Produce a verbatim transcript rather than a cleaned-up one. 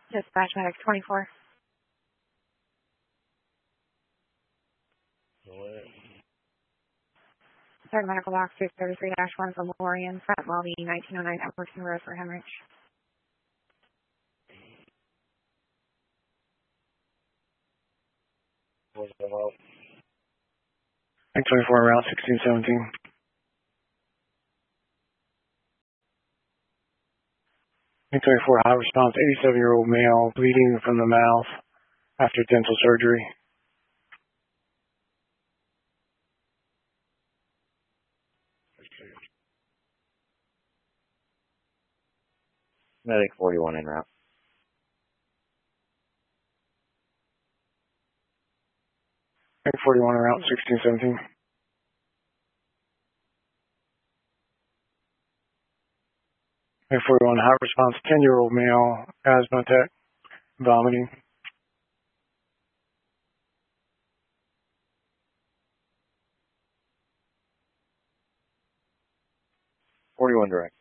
Dispatch medic twenty-four. Third medical box six thirty-three dash one from Lorian, Fat Lobby, nineteen oh nine Everton Road for hemorrhage. What's the help? twenty-four, route sixteen seventeen. twenty-four, high response, eighty-seven-year-old male, bleeding from the mouth after dental surgery. Medic forty-one en route. Medic forty-one, route sixteen seventeen. Medic forty-one, high response, ten-year-old male, asthma attack, vomiting. forty-one direct.